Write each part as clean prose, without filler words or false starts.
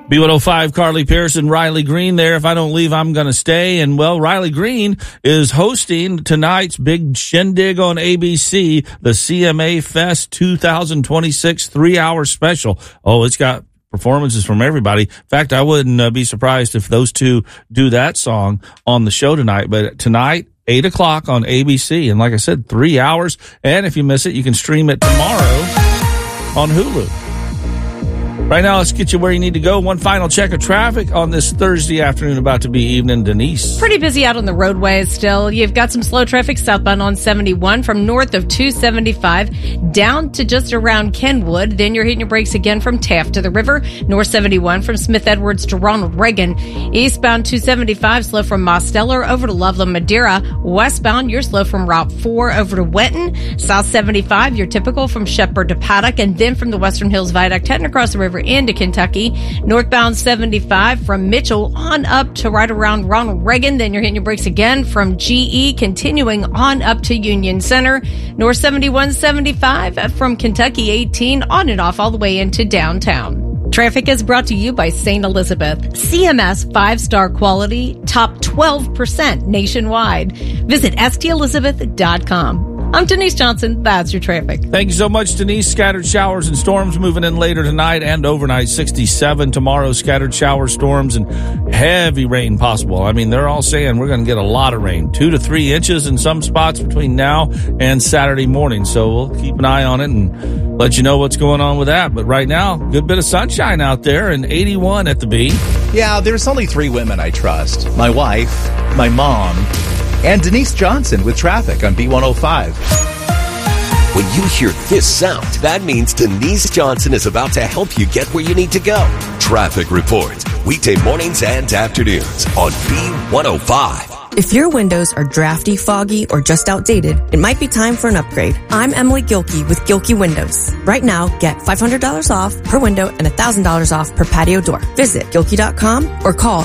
B105, Carly Pearson, Riley Green there. If I don't leave, I'm going to stay. And, well, Riley Green is hosting tonight's big shindig on ABC, the CMA Fest 2026 3-hour special. Oh, it's got performances from everybody. In fact, I wouldn't be surprised if those two do that song on the show tonight. But tonight, 8 o'clock on ABC. And like I said, 3 hours. And if you miss it, you can stream it tomorrow on Hulu. Right now, let's get you where you need to go. One final check of traffic on this Thursday afternoon, about to be evening. Denise. Pretty busy out on the roadways still. You've got some slow traffic southbound on 71 from north of 275 down to just around Kenwood. Then you're hitting your brakes again from Taft to the river. North 71 from Smith Edwards to Ronald Reagan. Eastbound 275 slow from Mosteller over to Loveland, Madeira. Westbound, you're slow from Route 4 over to Wenton. South 75, you're typical from Shepherd to Paddock. And then from the Western Hills Viaduct heading across the river into Kentucky. Northbound 75 from Mitchell on up to right around Ronald Reagan. Then you're hitting your brakes again from GE, continuing on up to Union Center. North 71-75 from Kentucky 18 on and off all the way into downtown. Traffic is brought to you by St. Elizabeth. CMS 5-star quality, top 12% nationwide. Visit stelizabeth.com. I'm Denise Johnson. That's your traffic. Thank you so much, Denise. Scattered showers and storms moving in later tonight and overnight. 67 tomorrow. Scattered showers, storms, and heavy rain possible. I mean, they're all saying we're going to get a lot of rain. 2 to 3 inches in some spots between now and Saturday morning. So we'll keep an eye on it and let you know what's going on with that. But right now, good bit of sunshine out there and 81 at the B. Yeah, there's only 3 women I trust. My wife, my mom, and Denise Johnson with traffic on B105. When you hear this sound, that means Denise Johnson is about to help you get where you need to go. Traffic reports, weekday mornings and afternoons on B105. If your windows are drafty, foggy, or just outdated, it might be time for an upgrade. I'm Emily Gilkey with Gilkey Windows. Right now, get $500 off per window and $1,000 off per patio door. Visit Gilkey.com or call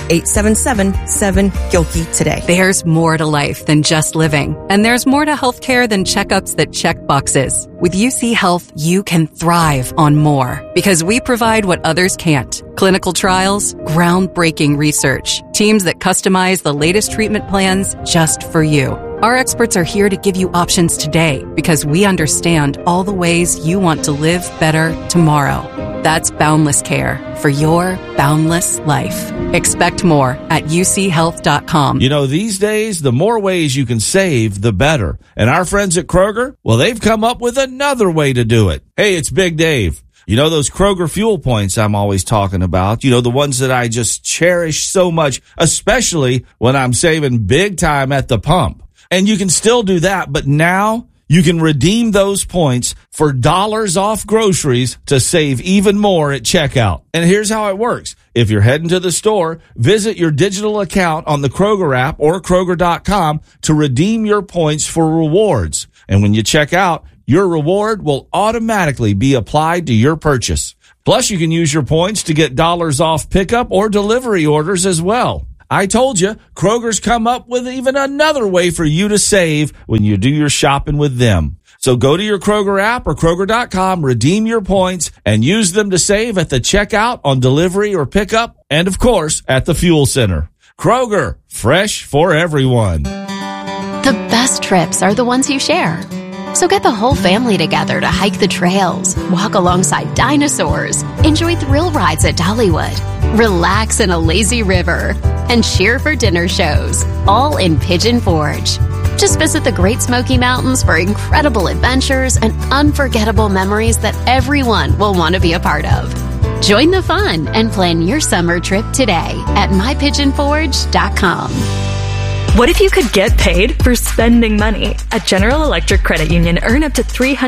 877-7-GILKEY today. There's more to life than just living. And there's more to healthcare than checkups that check boxes. With UC Health, you can thrive on more because we provide what others can't. Clinical trials, groundbreaking research, teams that customize the latest treatment plans just for you. Our experts are here to give you options today because we understand all the ways you want to live better tomorrow. That's Boundless Care for your boundless life. Expect more at uchealth.com. You know, these days, the more ways you can save, the better. And our friends at Kroger, well, they've come up with another way to do it. Hey, it's Big Dave. You know those Kroger fuel points I'm always talking about? You know, the ones that I just cherish so much, especially when I'm saving big time at the pump. And you can still do that, but now you can redeem those points for dollars off groceries to save even more at checkout. And here's how it works. If you're heading to the store, visit your digital account on the Kroger app or Kroger.com to redeem your points for rewards. And when you check out, your reward will automatically be applied to your purchase. Plus, you can use your points to get dollars off pickup or delivery orders as well. I told you, Kroger's come up with even another way for you to save when you do your shopping with them. So go to your Kroger app or Kroger.com, redeem your points, and use them to save at the checkout, on delivery or pickup, and of course, at the fuel center. Kroger, fresh for everyone. The best trips are the ones you share. So get the whole family together to hike the trails, walk alongside dinosaurs, enjoy thrill rides at Dollywood, relax in a lazy river, and cheer for dinner shows, all in Pigeon Forge. Just visit the Great Smoky Mountains for incredible adventures and unforgettable memories that everyone will want to be a part of. Join the fun and plan your summer trip today at mypigeonforge.com. What if you could get paid for spending money? At General Electric Credit Union, earn up to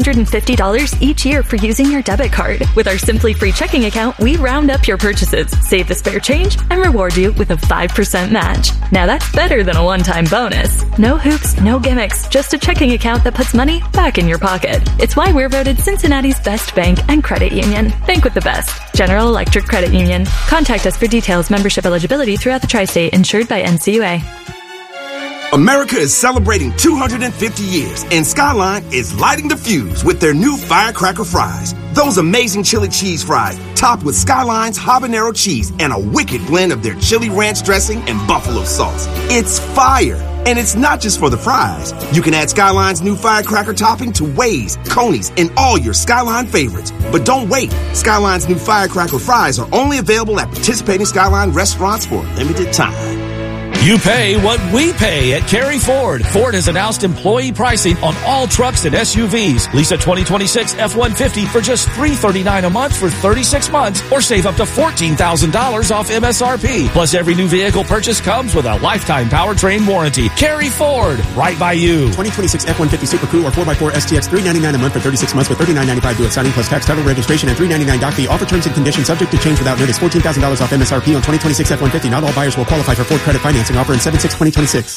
$350 each year for using your debit card. With our Simply Free checking account, we round up your purchases, save the spare change, and reward you with a 5% match. Now that's better than a one-time bonus. No hoops, no gimmicks, just a checking account that puts money back in your pocket. It's why we're voted Cincinnati's best bank and credit union. Bank with the best. General Electric Credit Union. Contact us for details. Membership eligibility throughout the tri-state. Insured by NCUA. America is celebrating 250 years, and Skyline is lighting the fuse with their new firecracker fries. Those amazing chili cheese fries, topped with Skyline's habanero cheese and a wicked blend of their chili ranch dressing and buffalo sauce. It's fire, and it's not just for the fries. You can add Skyline's new firecracker topping to Waze, Coney's, and all your Skyline favorites. But don't wait. Skyline's new firecracker fries are only available at participating Skyline restaurants for a limited time. You pay what we pay at Kerry Ford. Ford has announced employee pricing on all trucks and SUVs. Lease a 2026 F-150 for just $339 a month for 36 months or save up to $14,000 off MSRP. Plus, every new vehicle purchase comes with a lifetime powertrain warranty. Kerry Ford, right by you. 2026 F-150 Super Coupe or 4x4 STX, $399 a month for 36 months with $39.95 due at signing plus tax, title, registration, and $399 doc fee. Offer terms and conditions subject to change without notice. $14,000 off MSRP on 2026 F-150. Not all buyers will qualify for Ford credit financing. Offer in 7/6/2026.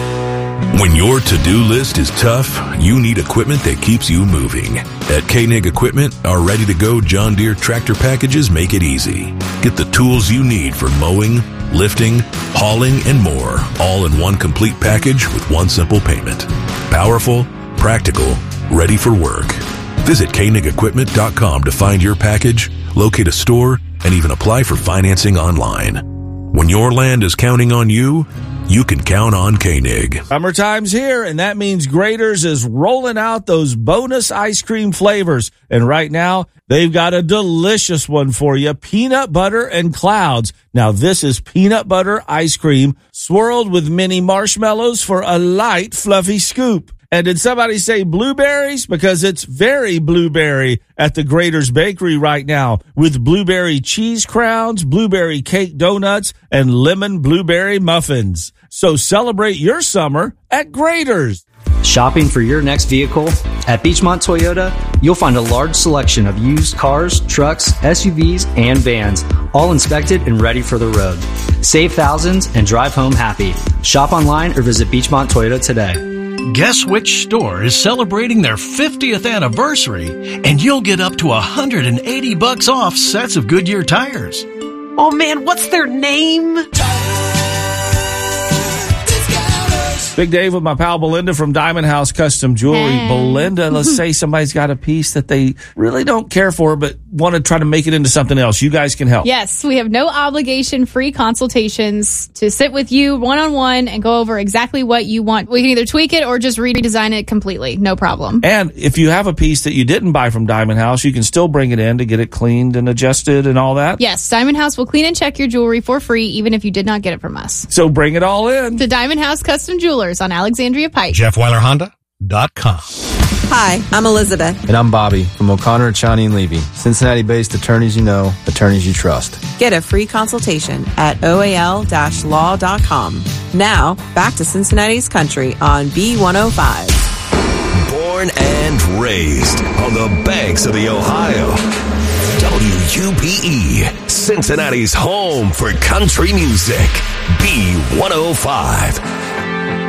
When your to-do list is tough, you need equipment that keeps you moving. At Koenig Equipment, our ready-to-go John Deere tractor packages make it easy. Get the tools you need for mowing, lifting, hauling, and more, all in one complete package with one simple payment. Powerful, practical, ready for work. Visit KoenigEquipment.com to find your package, locate a store, and even apply for financing online. When your land is counting on you, you can count on Koenig. Summertime's here, and that means Graeter's is rolling out those bonus ice cream flavors. And right now, they've got a delicious one for you, peanut butter and clouds. Now, this is peanut butter ice cream swirled with mini marshmallows for a light, fluffy scoop. And did somebody say blueberries? Because it's very blueberry at the Graeter's Bakery right now with blueberry cheese crowns, blueberry cake donuts, and lemon blueberry muffins. So celebrate your summer at Graeter's. Shopping for your next vehicle? At Beachmont Toyota, you'll find a large selection of used cars, trucks, SUVs, and vans, all inspected and ready for the road. Save thousands and drive home happy. Shop online or visit Beachmont Toyota today. Guess which store is celebrating their 50th anniversary, and you'll get up to $180 off sets of Goodyear tires. Oh man, what's their name? Big Dave with my pal Belinda from Diamond House Custom Jewelry. Hey. Belinda, let's say somebody's got a piece that they really don't care for but want to try to make it into something else. You guys can help. Yes, we have no obligation, free consultations to sit with you one-on-one and go over exactly what you want. We can either tweak it or just redesign it completely. No problem. And if you have a piece that you didn't buy from Diamond House, you can still bring it in to get it cleaned and adjusted and all that. Yes, Diamond House will clean and check your jewelry for free, even if you did not get it from us. So bring it all in. To Diamond House Custom Jewelers on Alexandria Pike. JeffWeilerHonda.com. Hi, I'm Elizabeth. And I'm Bobby from O'Connor, Chani & Levy. Cincinnati-based attorneys you know, attorneys you trust. Get a free consultation at oal-law.com. Now, back to Cincinnati's Country on B105. Born and raised on the banks of the Ohio. WUPE, Cincinnati's home for country music. B105.